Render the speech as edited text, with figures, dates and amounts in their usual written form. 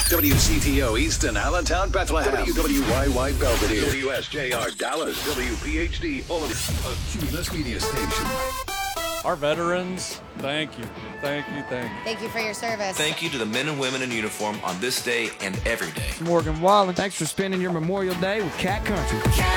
WCTO Easton, Allentown, Bethlehem. WWYY Belvedere. WSJR Dallas. WPHD Olympia. A Cumulus Media Station. Our veterans, thank you. Thank you, thank you. Thank you for your service. Thank you to the men and women in uniform on this day and every day. Morgan Wallen, thanks for spending your Memorial Day with Cat Country.